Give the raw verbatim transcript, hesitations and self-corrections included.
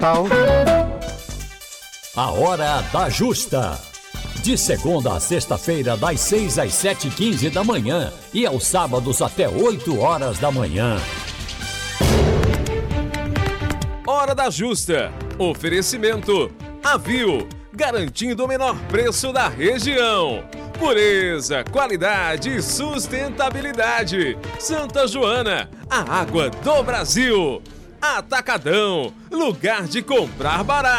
Natal. A Hora da Justa. De segunda a sexta-feira, das seis às sete e quinze da manhã e aos sábados até oito horas da manhã. Hora da Justa. Oferecimento Avil, garantindo o menor preço da região. Pureza, qualidade e sustentabilidade. Santa Joana, a água do Brasil. Atacadão, lugar de comprar barato.